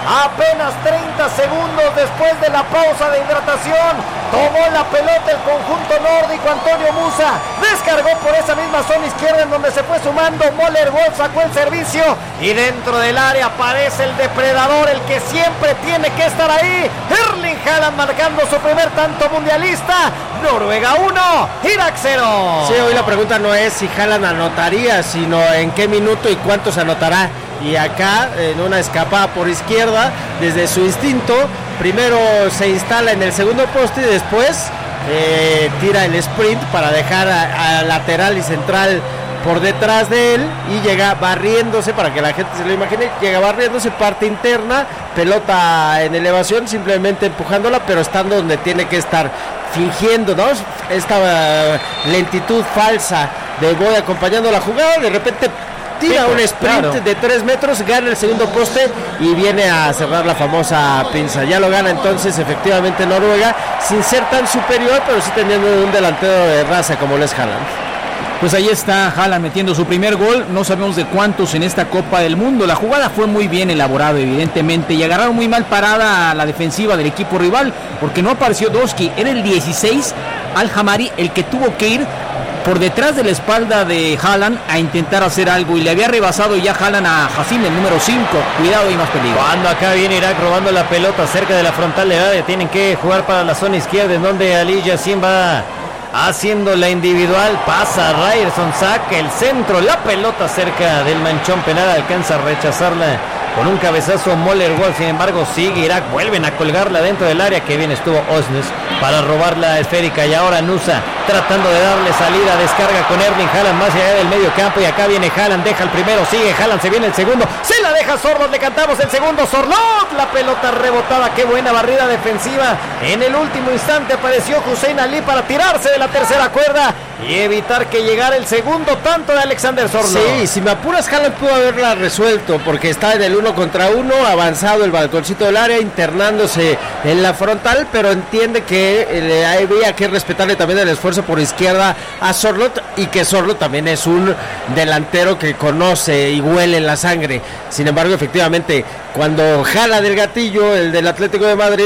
Apenas 30 segundos después de la pausa de hidratación, tomó la pelota el conjunto nórdico. Antonio Musa descargó por esa misma zona izquierda en donde se fue sumando Moller Wolf, sacó el servicio y dentro del área aparece el depredador, el que siempre tiene que estar ahí, Erling Haaland, marcando su primer tanto mundialista. Noruega 1, Irak 0. Sí, hoy la pregunta no es si Haaland anotaría, sino en qué minuto y cuánto se anotará. Y acá, en una escapada por izquierda, desde su instinto, primero se instala en el segundo poste y después tira el sprint para dejar a lateral y central por detrás de él y llega barriéndose, para que la gente se lo imagine, llega barriéndose, parte interna, pelota en elevación, simplemente empujándola, pero estando donde tiene que estar, fingiendo, ¿no? Esta lentitud falsa de Boy acompañando la jugada, de repente tira un sprint de 3 metros, gana el segundo poste y viene a cerrar la famosa pinza. Ya lo gana entonces efectivamente Noruega, sin ser tan superior, pero sí teniendo un delantero de raza como lo es Haaland. Pues ahí está Haaland metiendo su primer gol, no sabemos de cuántos en esta Copa del Mundo. La jugada fue muy bien elaborada evidentemente y agarraron muy mal parada a la defensiva del equipo rival, porque no apareció Doski, era el 16 Al-Hamari el que tuvo que ir por detrás de la espalda de Haaland a intentar hacer algo y le había rebasado ya Haaland a Hasim, el número 5. Cuidado, y más peligro. Cuando acá viene Irak robando la pelota cerca de la frontal de área, tienen que jugar para la zona izquierda, en donde Ali Yassin va haciendo la individual, pasa Ryerson, saca el centro, la pelota cerca del manchón penal, alcanza a rechazarla con un cabezazo Moller Wolf. Sin embargo sigue Irak, vuelven a colgarla dentro del área, que bien estuvo Osnes para robar la esférica, y ahora Nusa tratando de darle salida, descarga con Erling Haaland más allá del medio campo, y acá viene Haaland, deja el primero, sigue Haaland, se viene el segundo, se la deja Sorloth, le cantamos el segundo, Sorloth, la pelota rebotada, qué buena barrida defensiva. En el último instante apareció Hussein Ali para tirarse de la tercera cuerda y evitar que llegara el segundo tanto de Alexander Sorloth. Sí, si me apuras, Haaland pudo haberla resuelto, porque está en el 1 contra 1, avanzado el balconcito del área, internándose en la frontal, pero entiende que había que respetarle también el esfuerzo por izquierda a Sorloth, y que Sorloth también es un delantero que conoce y huele en la sangre. Sin embargo, efectivamente, cuando jala del gatillo el del Atlético de Madrid,